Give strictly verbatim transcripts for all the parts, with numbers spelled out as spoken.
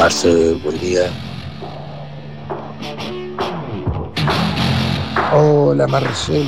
Marce, buen día. Hola, Marcelo.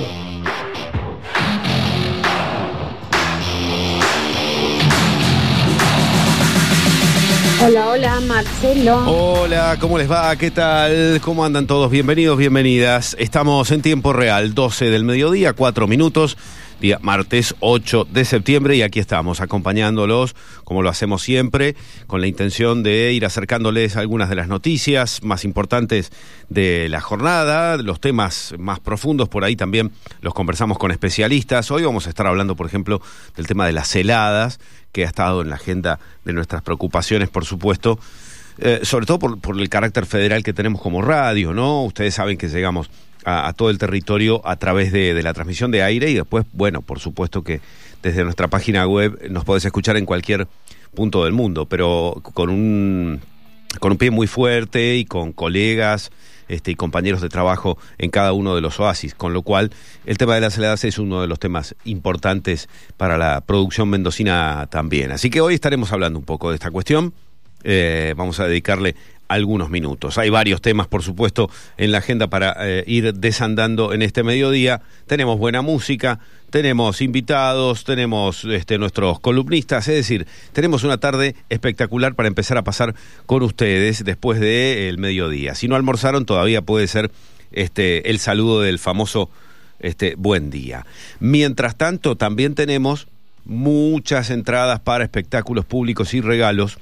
Hola, hola, Marcelo. Hola, ¿cómo les va? ¿Qué tal? ¿Cómo andan todos? Bienvenidos, bienvenidas. Estamos en tiempo real, doce del mediodía, cuatro minutos, día martes ocho de septiembre, y aquí estamos acompañándolos, como lo hacemos siempre, con la intención de ir acercándoles algunas de las noticias más importantes de la jornada, los temas más profundos, por ahí también los conversamos con especialistas. Hoy vamos a estar hablando, por ejemplo, del tema de las heladas, que ha estado en la agenda de nuestras preocupaciones, por supuesto, eh, sobre todo por, por el carácter federal que tenemos como radio, ¿no? Ustedes saben que llegamos a, a todo el territorio a través de, de la transmisión de aire, y después, bueno, por supuesto que desde nuestra página web nos podés escuchar en cualquier punto del mundo, pero con un, con un pie muy fuerte y con colegas Este, y compañeros de trabajo en cada uno de los oasis, con lo cual el tema de las heladas es uno de los temas importantes para la producción mendocina también. Así que hoy estaremos hablando un poco de esta cuestión, eh, vamos a dedicarle algunos minutos. Hay varios temas, por supuesto, en la agenda para eh, ir desandando en este mediodía. Tenemos buena música, tenemos invitados, tenemos este, nuestros columnistas, es decir, tenemos una tarde espectacular para empezar a pasar con ustedes después del mediodía. Si no almorzaron, todavía puede ser este, el saludo del famoso este, buen día. Mientras tanto, también tenemos muchas entradas para espectáculos públicos y regalos,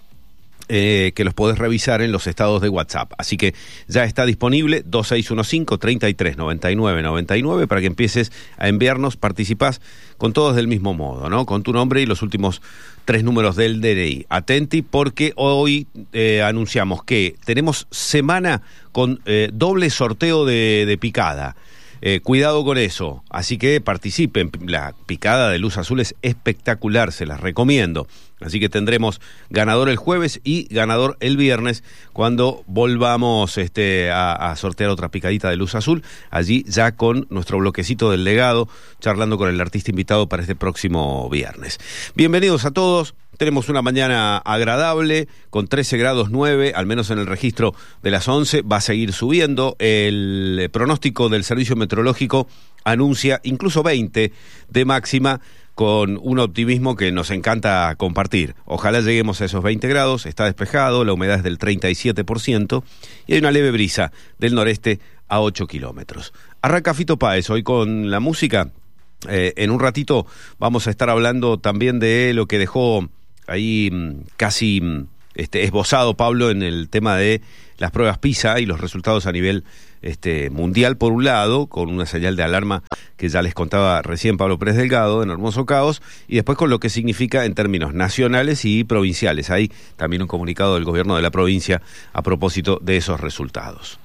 Eh, que los podés revisar en los estados de WhatsApp. Así que ya está disponible dos seis uno cinco, tres tres nueve nueve nueve nueve para que empieces a enviarnos. Participás con todos del mismo modo, ¿no? Con tu nombre y los últimos tres números del D N I. Atenti, porque hoy eh, anunciamos que tenemos semana con eh, doble sorteo de, de picada. Eh, cuidado con eso, así que participen. La picada de Luz Azul es espectacular, se las recomiendo. Así que tendremos ganador el jueves y ganador el viernes, cuando volvamos este, a, a sortear otra picadita de Luz Azul, allí ya con nuestro bloquecito del legado, charlando con el artista invitado para este próximo viernes. Bienvenidos a todos. Tenemos una mañana agradable, con trece grados nueve, al menos en el registro de las once, va a seguir subiendo. El pronóstico del Servicio Meteorológico anuncia incluso veinte de máxima, con un optimismo que nos encanta compartir. Ojalá lleguemos a esos veinte grados, está despejado, la humedad es del treinta y siete por ciento, y hay una leve brisa del noreste a ocho kilómetros. Arranca Fito Páez hoy con la música. Eh, en un ratito vamos a estar hablando también de lo que dejó ahí casi este, esbozado Pablo en el tema de las pruebas PISA y los resultados a nivel este, mundial, por un lado, con una señal de alarma que ya les contaba recién Pablo Pérez Delgado en Hermoso Caos, y después con lo que significa en términos nacionales y provinciales. Hay también un comunicado del gobierno de la provincia a propósito de esos resultados.